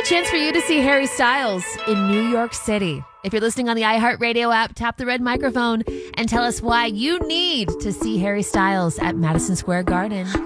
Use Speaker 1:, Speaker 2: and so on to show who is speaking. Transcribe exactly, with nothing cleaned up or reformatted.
Speaker 1: Chance for you to see Harry Styles in New York City. If you're listening on the iHeartRadio app, tap the red microphone and tell us why you need to see Harry Styles at Madison Square Garden.